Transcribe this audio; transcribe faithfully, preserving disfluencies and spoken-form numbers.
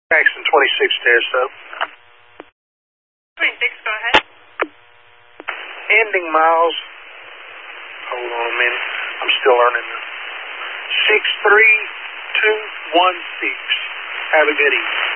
Jackson twenty-six, Terrace. twenty-six, go ahead. Ending miles. Hold on a minute. I'm still learning this. six three two one six. Have a good evening.